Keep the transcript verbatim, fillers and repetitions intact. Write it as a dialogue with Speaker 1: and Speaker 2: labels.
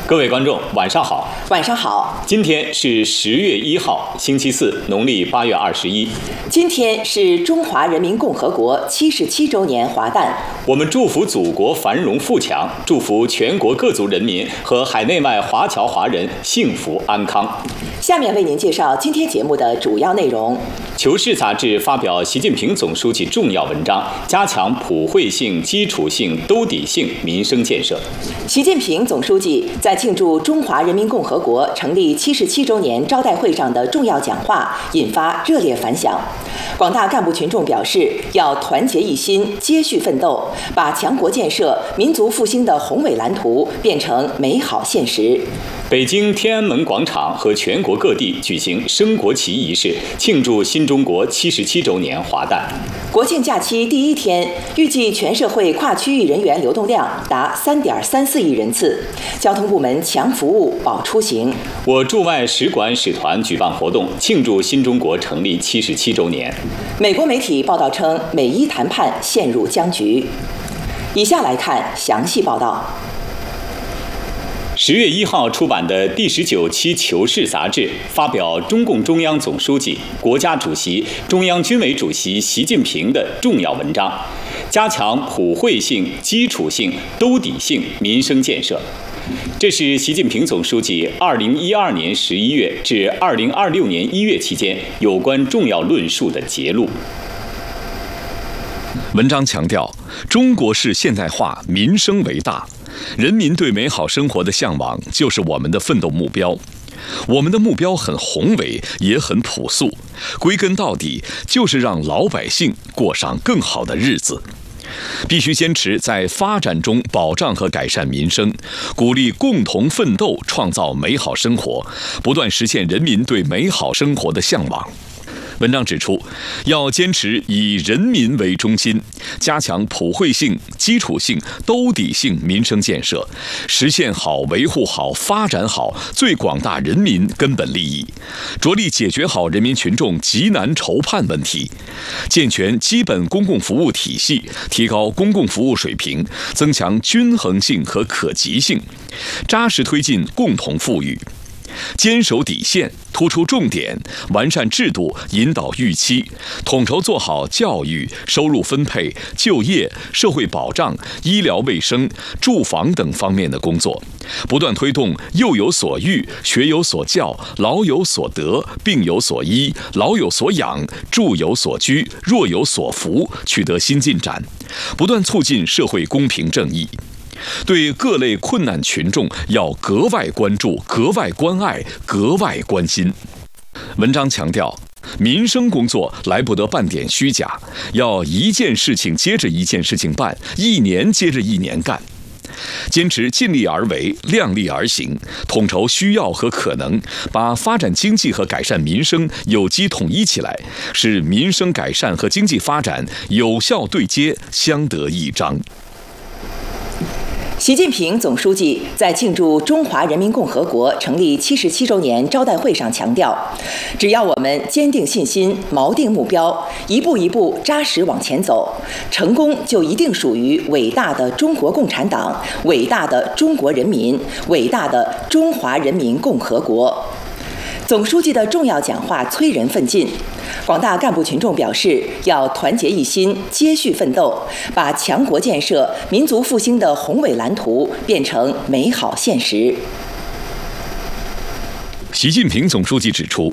Speaker 1: 各位观众，晚上好。
Speaker 2: 晚上好。
Speaker 1: 今天是十月一号，星期四，农历八月二十一。
Speaker 2: 今天是中华人民共和国七十七周年华诞。
Speaker 1: 我们祝福祖国繁荣富强，祝福全国各族人民和海内外华侨华人幸福安康。
Speaker 2: 下面为您介绍今天节目的主要内容。
Speaker 1: 求是杂志发表习近平总书记重要文章，加强普惠性、基础性、兜底性民生建设。
Speaker 2: 习近平总书记在庆祝中华人民共和国成立七十七周年招待会上的重要讲话引发热烈反响。广大干部群众表示，要团结一心，接续奋斗，把强国建设、民族复兴的宏伟蓝图变成美好现实。
Speaker 1: 北京天安门广场和全国各地举行升国旗仪式，庆祝新中国七十七周年华诞。
Speaker 2: 国庆假期第一天，预计全社会跨区域人员流动量达三点三四亿人次，交通部门强服务保出行。
Speaker 1: 我驻外使馆使团举办活动，庆祝新中国成立七十七周年。
Speaker 2: 美国媒体报道称，美伊谈判陷入僵局。以下来看详细报道。
Speaker 1: 十月一号出版的第十九期《求是》杂志发表中共中央总书记、国家主席、中央军委主席习近平的重要文章，加强普惠性、基础性、兜底性民生建设。这是习近平总书记二零一二年十一月至二零二六年一月期间有关重要论述的节录。
Speaker 3: 文章强调，中国式现代化民生为大，人民对美好生活的向往就是我们的奋斗目标。我们的目标很宏伟，也很朴素，归根到底就是让老百姓过上更好的日子。必须坚持在发展中保障和改善民生，鼓励共同奋斗，创造美好生活，不断实现人民对美好生活的向往。文章指出，要坚持以人民为中心，加强普惠性、基础性、兜底性民生建设，实现好、维护好、发展好最广大人民根本利益，着力解决好人民群众急难愁盼问题，健全基本公共服务体系，提高公共服务水平，增强均衡性和可及性，扎实推进共同富裕。坚守底线，突出重点，完善制度，引导预期，统筹做好教育、收入分配、就业、社会保障、医疗卫生、住房等方面的工作，不断推动幼有所育、学有所教、老有所得、病有所医、老有所养、住有所居、弱有所扶取得新进展，不断促进社会公平正义。对各类困难群众要格外关注、格外关爱、格外关心。文章强调，民生工作来不得半点虚假，要一件事情接着一件事情办，一年接着一年干。坚持尽力而为、量力而行，统筹需要和可能，把发展经济和改善民生有机统一起来，使民生改善和经济发展有效对接、相得益彰。
Speaker 2: 习近平总书记在庆祝中华人民共和国成立七十七周年招待会上强调，只要我们坚定信心、锚定目标，一步一步扎实往前走，成功就一定属于伟大的中国共产党、伟大的中国人民、伟大的中华人民共和国。总书记的重要讲话催人奋进，广大干部群众表示，要团结一心，接续奋斗，把强国建设、民族复兴的宏伟蓝图变成美好现实。
Speaker 3: 习近平总书记指出，